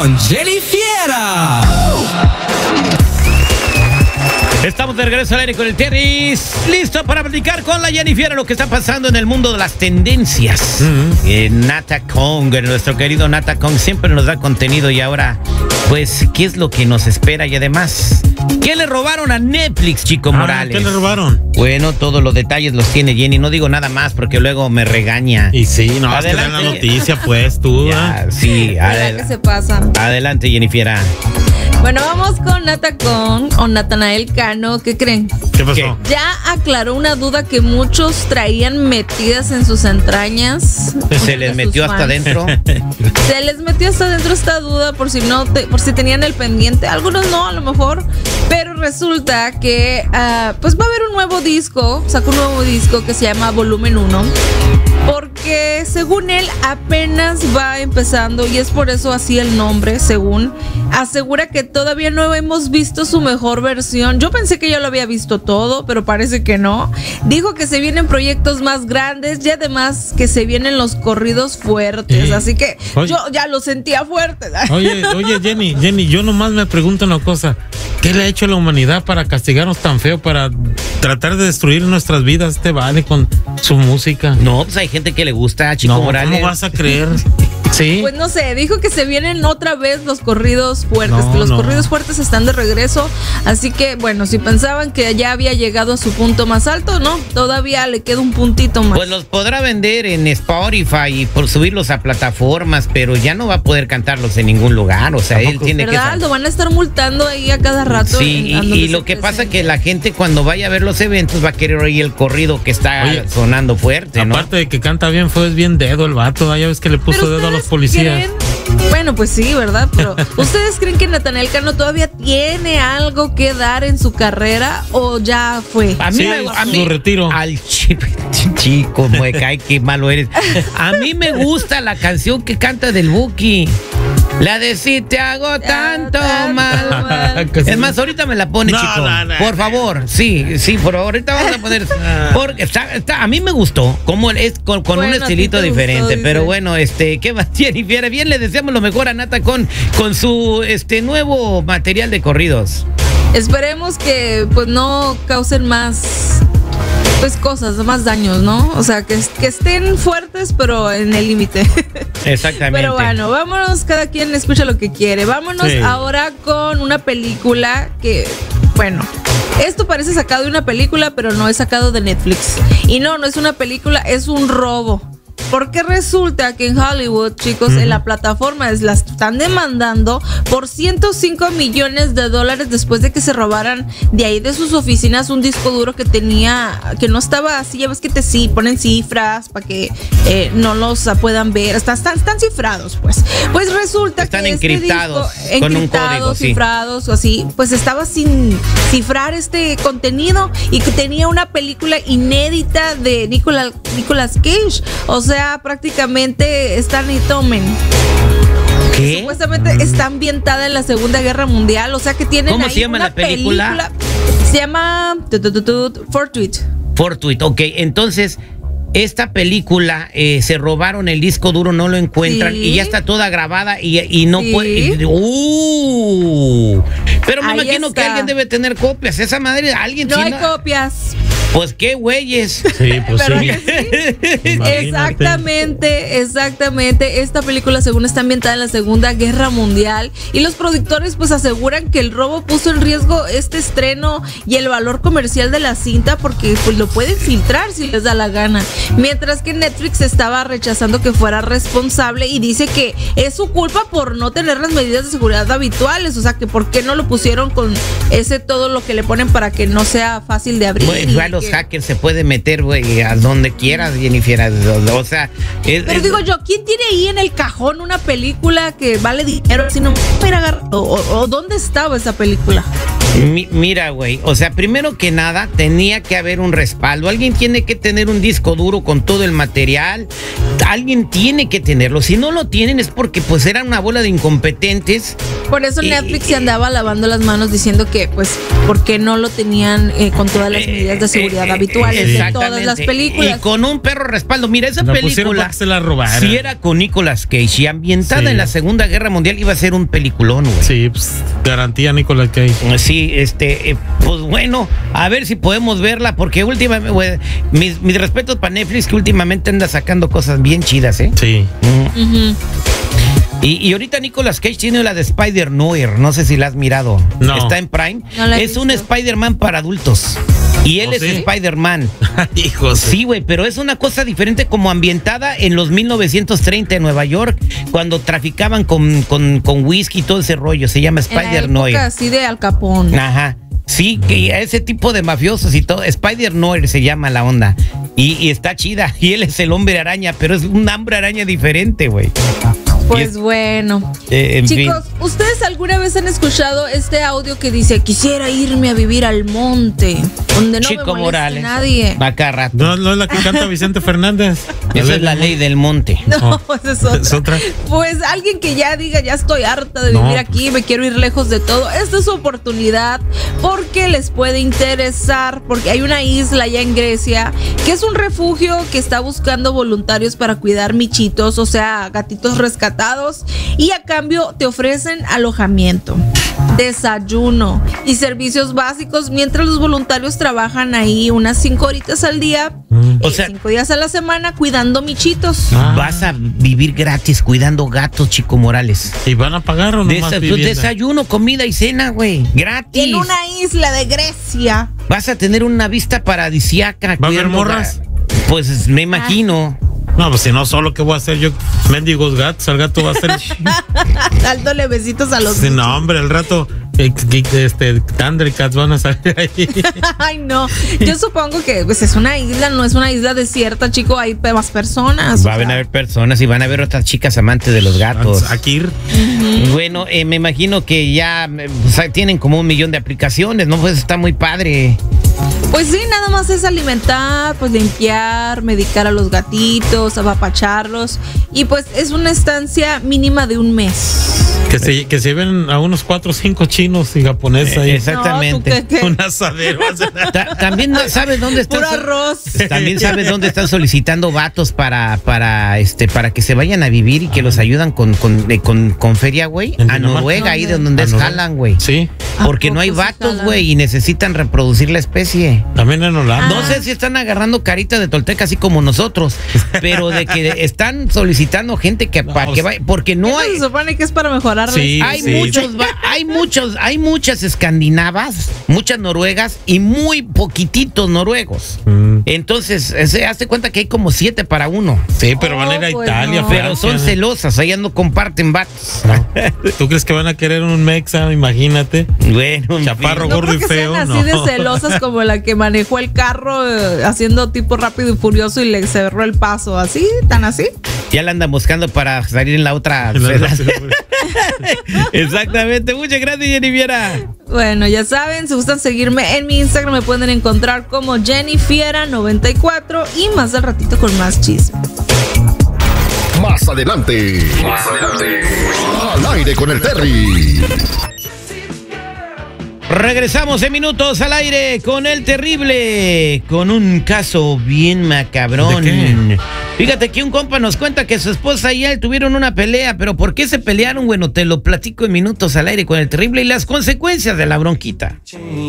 con Jenny Fiera. Estamos de regreso al aire con el Terry, listo para platicar con la Jenny Fiera lo que está pasando en el mundo de las tendencias. Nata Kong, nuestro querido Nata Kong, siempre nos da contenido y ahora, pues, ¿qué es lo que nos espera? Y además, ¿qué le robaron a Netflix, Chico Morales? ¿Qué le robaron? Bueno, todos los detalles los tiene Jenny, no digo nada más porque luego me regaña. Y sí, no, vas a dar la noticia, pues, tú. Ya, sí, ¿Qué se pasa? Adelante, Jenny Fiera. Bueno, vamos con Nata Kong o Natanael Cano. ¿Qué creen? ¿Qué pasó? Ya aclaró una duda que muchos traían metidas en sus entrañas. Se les metió hasta adentro. Se les metió hasta adentro esta duda por si tenían el pendiente. Algunos no, a lo mejor. Pero resulta que pues va a haber un nuevo disco. Sacó un nuevo disco que se llama Volumen 1. Porque según él apenas va empezando y es por eso así el nombre, según. Asegura que todavía no hemos visto su mejor versión. Yo pensé que ya lo había visto todo, pero parece que no. Dijo que se vienen proyectos más grandes y además que se vienen los corridos fuertes. Así que yo ya lo sentía fuerte. Oye, Jenny, yo nomás me pregunto una cosa. ¿Qué le ha hecho la humanidad para castigarnos tan feo, para tratar de destruir nuestras vidas? Vale con su música. No, pues hay gente que le gusta, Chico Morales. ¿Cómo vas a creer? Sí. Pues no sé, dijo que se vienen otra vez los corridos fuertes, que los corridos fuertes están de regreso, así que bueno, si pensaban que ya había llegado a su punto más alto, no, todavía le queda un puntito más. Pues los podrá vender en Spotify y por subirlos a plataformas, pero ya no va a poder cantarlos en ningún lugar, o sea, él tiene ¿verdad? que... Lo van a estar multando ahí a cada rato. Sí, y lo que pasa es que la gente cuando vaya a ver los eventos va a querer oír el corrido que está sonando fuerte, ¿no? Aparte de que canta bien, fue bien dedo el vato, ya ves que le puso dedo a los policías. Bueno, pues sí, ¿verdad? Pero ¿ustedes creen que Natanael Cano todavía tiene algo que dar en su carrera o ya fue? A mí su retiro. Al chico, me cae, qué malo eres. A mí me gusta la canción que canta del Buki. La de si te hago tanto mal. Es más, ahorita me la pone, chico. Por favor, sí, por favor, ahorita vamos a poner. Porque a mí me gustó, como es con un estilito diferente. Pero bueno, ¿qué va, Jenny Fiera? Bien, le deseamos lo mejor a Nata con su nuevo material de corridos. Esperemos que pues no causen más cosas, más daños, ¿no? O sea, que estén fuertes, pero en el límite. Exactamente. Pero bueno, vámonos, cada quien escucha lo que quiere. Vámonos ahora con una película que, bueno, esto parece sacado de una película, pero no es sacado de Netflix. Y no es una película, es un robo. Porque resulta que en Hollywood, chicos, en la plataforma la están demandando por $105 millones después de que se robaran de ahí de sus oficinas un disco duro que no estaba así. Ya ves que ponen cifras para que no los puedan ver. Están cifrados, pues. Pues resulta están que encriptados con un código, cifrados o así. Pues estaba sin cifrar este contenido y que tenía una película inédita de Nicolas Cage. O sea, prácticamente están y tomen. ¿Qué? Supuestamente está ambientada en la Segunda Guerra Mundial, o sea que tienen ¿Cómo ahí se llama una la película? Se llama Fortuit, ok. Entonces, esta película se robaron el disco duro, no lo encuentran y ya está toda grabada y no puede. Pero me imagino que alguien debe tener copias. Esa madre, alguien no hay copias. Pues qué güeyes. Sí, pues sí. Exactamente. Esta película según está ambientada en la Segunda Guerra Mundial y los productores pues aseguran que el robo puso en riesgo este estreno y el valor comercial de la cinta porque pues lo pueden filtrar si les da la gana. Mientras que Netflix estaba rechazando que fuera responsable y dice que es su culpa por no tener las medidas de seguridad habituales, o sea que por qué no lo pusieron con todo lo que le ponen para que no sea fácil de abrir. Bueno, los hackers se pueden meter, güey, a donde quieras, Jennifer. O sea, pero digo yo, ¿quién tiene ahí en el cajón una película que vale dinero? Si no, o dónde estaba esa película. Mira, güey, o sea, primero que nada tenía que haber un respaldo. Alguien tiene que tener un disco duro con todo el material. Alguien tiene que tenerlo. Si no lo tienen es porque pues eran una bola de incompetentes. Por eso Netflix se andaba lavando las manos diciendo que, pues, ¿por qué no lo tenían con todas las medidas de seguridad habituales de todas las películas? Y con un perro respaldo. Mira, esa película, se la robaron. si era con Nicolas Cage y ambientada en la Segunda Guerra Mundial, iba a ser un peliculón, güey. Sí, pues, garantía Nicolas Cage. Sí, pues bueno, a ver si podemos verla, porque últimamente, güey, mis respetos para Netflix, que últimamente anda sacando cosas bien chidas, ¿eh? Sí. Y ahorita Nicolas Cage tiene la de Spider-Noir, no sé si la has mirado. No. Está en Prime. No la he es un visto. Spider-Man para adultos. Y él es ¿sí? Spider-Man. Hijos. Sí, güey, pero es una cosa diferente, como ambientada en los 1930 en Nueva York, cuando traficaban con whisky y todo ese rollo. Se llama En la Spider-Noir. época así de Al Capone. Ajá. Sí, que ese tipo de mafiosos y todo. Spider-Noir se llama la onda. Y está chida. Y él es el hombre araña, pero es un hombre araña diferente, güey. Pues bueno. En Chicos, fin. ¿ustedes alguna vez han escuchado este audio que dice: quisiera irme a vivir al monte, donde no Chico me moleste Morales. nadie? Va cada rato. No es la que canta Vicente Fernández. Esa es la ley del monte. No, esa es otra. Es otra. Pues alguien que ya diga: ya estoy harta de vivir aquí, me quiero ir lejos de todo. Esta es su oportunidad, porque les puede interesar, porque hay una isla allá en Grecia que es un refugio que está buscando voluntarios para cuidar michitos, o sea, gatitos rescatados, y a cambio te ofrecen alojamiento, desayuno y servicios básicos mientras los voluntarios trabajan ahí unas 5 horitas al día, O sea, 5 días a la semana cuidando michitos. vas a vivir gratis cuidando gatos, Chico Morales. ¿Y van a pagar o no más vivienda? Desayuno, comida y cena, güey. Gratis. En una isla de Grecia. Vas a tener una vista paradisiaca. ¿Va a haber cuidando morras? Pues me imagino. No, pues si no, solo que voy a hacer yo mendigos gatos, al gato va a ser... Dándole besitos a los Sí, no, hombre, al rato Thundercats van a salir ahí. Ay, no. Yo supongo que pues es una isla, no es una isla desierta, chico. Hay más personas. Va a haber personas y van a haber otras chicas amantes de los gatos. Aquí. Bueno, me imagino que ya o sea, tienen como 1 millón de aplicaciones, ¿no? Pues está muy padre. Pues sí, nada más es alimentar, pues limpiar, medicar a los gatitos, apapacharlos. Y pues es una estancia mínima de 1 mes. Que se ven a unos 4 o 5 chinos y japoneses ahí. Exactamente. No, ¿tú qué? Un asadero. También sabes dónde están. Puro arroz. También sabes dónde están solicitando vatos para que se vayan a vivir y que los ayudan con feria, güey. ¿En A Dinamarca? Noruega, ahí de donde ¿A Noruega? escalan, güey. Sí, Porque ¿A no hay poco sí vatos, jalan? güey, y necesitan reproducir la especie. también en Holanda. No sé si están agarrando carita de tolteca así como nosotros, pero de que están solicitando gente que para que vaya, porque no Eso hay. se supone que es para mejorar. Sí, Hay sí. hay muchas escandinavas, muchas noruegas y muy poquititos noruegos. Entonces, hazte cuenta que hay como 7 para 1. Sí, pero van a ir a pues Italia, no. Pero Francia. son celosas, allá no comparten vatos. No. ¿Tú crees que van a querer un mexa? Imagínate. Bueno, en Chaparro, fin. No gordo creo y que feo. sean No. así de celosas como la que manejó el carro haciendo tipo rápido y furioso y le cerró el paso. ¿Así? ¿Tan así? Ya la andan buscando para salir en la otra. Exactamente. Muchas gracias, Jennifiera. Bueno, ya saben, si gustan seguirme en mi Instagram me pueden encontrar como Jennifiera94 y más al ratito con más chisme. Más adelante. Al aire con el Terry. Regresamos en minutos al aire con el terrible, con un caso bien macabrón. ¿De qué? Fíjate que un compa nos cuenta que su esposa y él tuvieron una pelea, pero ¿por qué se pelearon? Bueno, te lo platico en minutos al aire con el terrible y las consecuencias de la bronquita.